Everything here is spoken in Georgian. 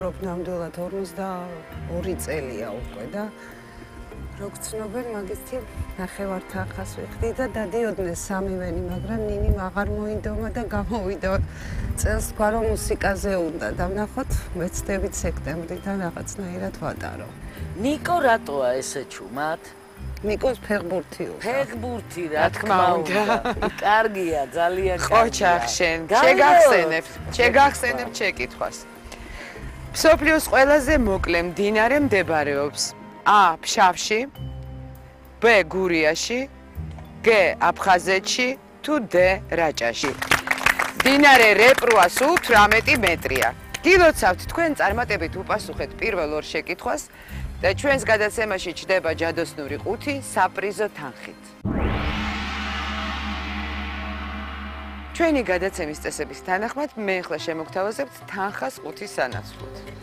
ნამდვილად 42 წელია უკვე და როგორც ცნობენ მაგისტი ნახევართახას ვიხდი და დადიოდნენ სამივენი, მაგრამ ნინიმ აღარ მოინდომა და გამოვიდა წელს თქვა რომ მუსიკაზე უნდა და ვნახოთ ვეცდებით სექტემბრიდან რაღაცნაირად ვატარო. ნიკო რატოა ესე ჩუმად? ნიკოს ფეხბურთი უნდა. ფეხბურთი რა თქმა უნდა. კარგია, ძალიან კარგია. ყოჩახ შენ, შეგახსენებ შეკითხვას. მსოფლიოს ყველაზე მოკლე მდინარე მდებარეობს A. ფშავში, B. გურიაში, G. აფხაზეთში თუ D. რაჭაში. მდინარე რეპროა სულ 18 მეტრია. გილოცავთ თქვენ წარმატებით უპასუხეთ პირველ ორ შეკითხვას და ჩვენს გადაცემაში ჩდება ჯადოსნური ყუთი საპრიზო თანხით. ჩვენი გადაცემის წესების თანახმად მე ახლა შემოგთავაზებთ თანხას ყუთის სანაცვლოდ.